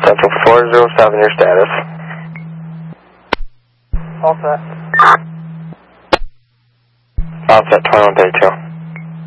Central 407, your status. All set. All set, 2132.